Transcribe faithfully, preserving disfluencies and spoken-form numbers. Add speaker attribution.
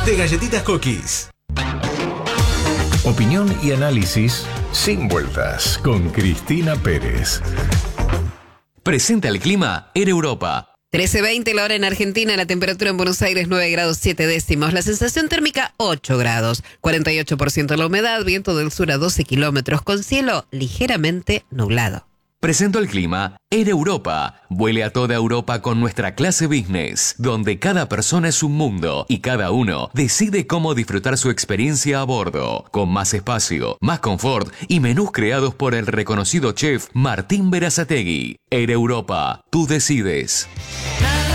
Speaker 1: de Galletitas Cookies.
Speaker 2: Opinión y análisis sin vueltas con Cristina Pérez.
Speaker 3: Presenta el clima en Europa.
Speaker 4: trece veinte la hora en Argentina, la temperatura en Buenos Aires nueve grados siete décimos, la sensación térmica ocho grados, cuarenta y ocho por ciento la humedad, viento del sur a doce kilómetros, con cielo ligeramente nublado.
Speaker 3: Presento el clima en Europa. Vuele a toda Europa con nuestra clase business, donde cada persona es un mundo y cada uno decide cómo disfrutar su experiencia a bordo, con más espacio, más confort y menús creados por el reconocido chef Martín Berazategui. En Europa, tú decides.